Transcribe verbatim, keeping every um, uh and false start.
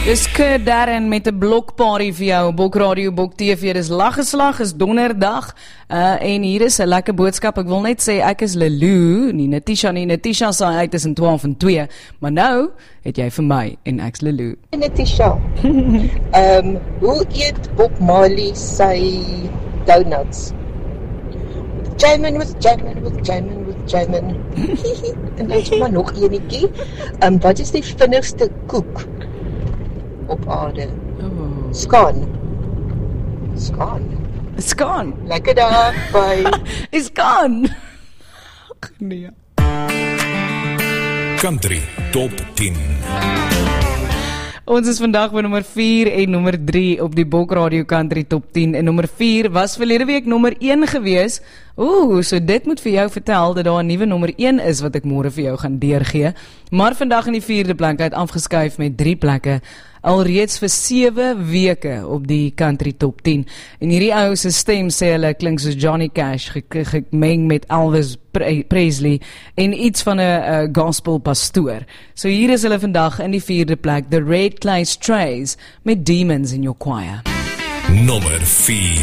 Dis Kurt Darren met 'n blokparty vir jou, Bok Radio, Bok T V, dis laggeslag, is donderdag, uh, en hier is 'n lekker boodskap, ek wil net sê, ek is Lelou, nie Natisha nie, Natisha saai uit tussen twaalf en twee, maar nou, het jy vir my, en ek's Lelou. Natisha, um, hoe eet Bob Marley sy donuts? Jamin with Jamin with Jamin with Jamin. En dan is maar nog enetjie, um, wat is die vinnigste koek op aarde? Oh. Skaan. Skaan. Skaan. Lekker daar, bye. Is gone. Ach, nee. Country Top tien. Ons is vandag by nommer vier en nommer drie op die Bok Radio Country Top tien. En nommer vier was verlede week nommer een gewees. Oeh, so dit moet vir jou vertel dat daar 'n nuwe nommer een is wat ek môre vir jou gaan deurgee. Maar vandag in die vierde plek uit afgeskuif met drie plekke. Alreeds vir sewe weke op die Country Top tien. En hierdie ou se stem sê hulle klink soos Johnny Cash gemeng met Elvis Presley en iets van 'n gospel pastoor. So hier is hulle vandag in die vierde plek, The Red Clay Strays met Demons in Your Choir. Nommer vier.